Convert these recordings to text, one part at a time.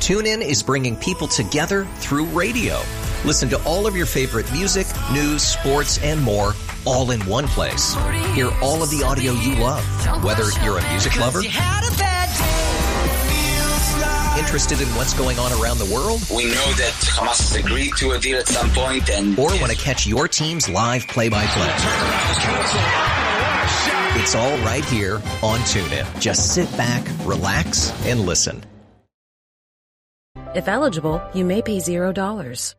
TuneIn is bringing people together through radio. Listen to all of your favorite music, news, sports, and more all in one place. Hear all of the audio you love, whether you're a music lover, interested in what's going on around the world, we know that Hamas has agreed to a deal at some point, or want to catch your team's live play-by-play. It's all right here on TuneIn. Just sit back, relax, and listen. If eligible, you may pay $0.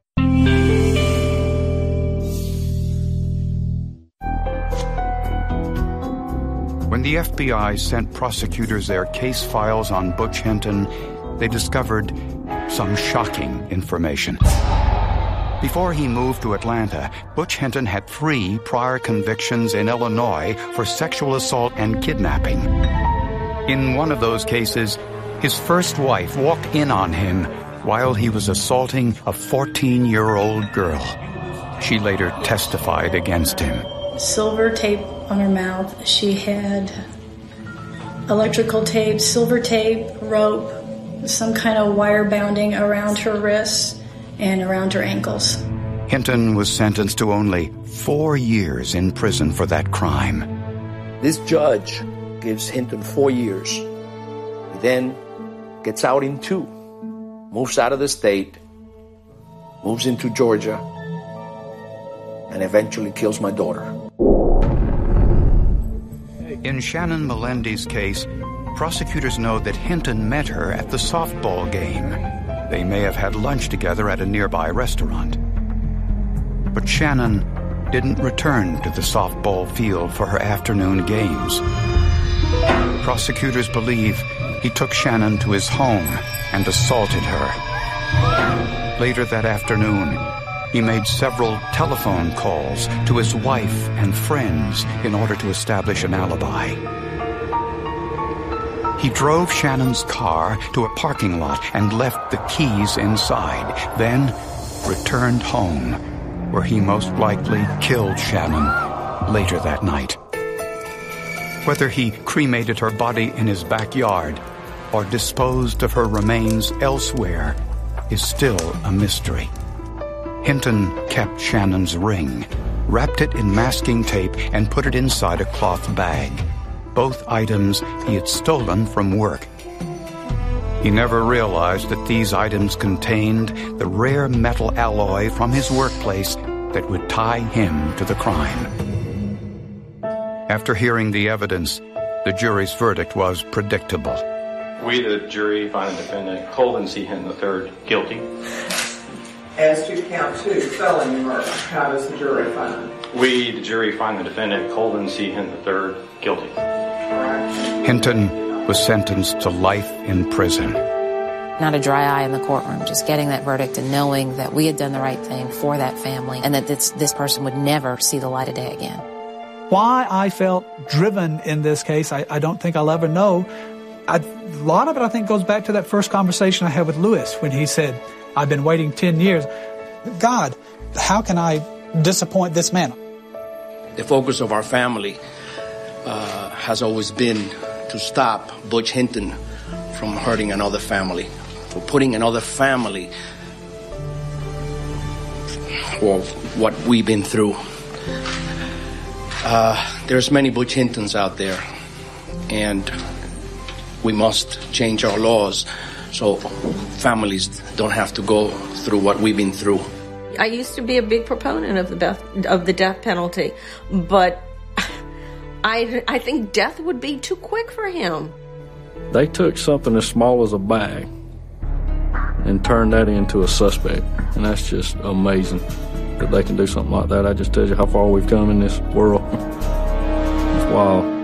When the FBI sent prosecutors their case files on Butch Hinton, they discovered some shocking information. Before he moved to Atlanta, Butch Hinton had 3 prior convictions in Illinois for sexual assault and kidnapping. In one of those cases, his first wife walked in on him while he was assaulting a 14-year-old girl. She later testified against him. Silver tape on her mouth. She had electrical tape, silver tape, rope, some kind of wire bounding around her wrists and around her ankles. Hinton was sentenced to only 4 years in prison for that crime. This judge gives Hinton 4 years. He then gets out in 2, moves out of the state, moves into Georgia, and eventually kills my daughter. In Shannon Melendi's case, prosecutors know that Hinton met her at the softball game. They may have had lunch together at a nearby restaurant. But Shannon didn't return to the softball field for her afternoon games. Prosecutors believe he took Shannon to his home and assaulted her. Later that afternoon, he made several telephone calls to his wife and friends in order to establish an alibi. He drove Shannon's car to a parking lot and left the keys inside, then returned home, where he most likely killed Shannon later that night. Whether he cremated her body in his backyard or disposed of her remains elsewhere is still a mystery. Hinton kept Shannon's ring, wrapped it in masking tape, and put it inside a cloth bag. Both items he had stolen from work. He never realized that these items contained the rare metal alloy from his workplace that would tie him to the crime. After hearing the evidence, the jury's verdict was predictable. We, the jury, find the defendant, Colvin C. Hinton III, guilty. As to count 2, felony murder, how does the jury find? We, the jury, find the defendant, Colvin C. Hinton III, guilty. Hinton was sentenced to life in prison. Not a dry eye in the courtroom, just getting that verdict and knowing that we had done the right thing for that family and that this person would never see the light of day again. Why I felt driven in this case, I don't think I'll ever know. A lot of it, I think, goes back to that first conversation I had with Lewis when he said, I've been waiting 10 years. God, how can I disappoint this man? The focus of our family has always been to stop Butch Hinton from hurting another family, for putting another family for what we've been through. There's many Butch Hintons out there, and we must change our laws so families don't have to go through what we've been through. I used to be a big proponent of the death penalty, but I think death would be too quick for him. They took something as small as a bag and turned that into a suspect, and that's just amazing that they can do something like that. I just tell you how far we've come in this world. It's wild.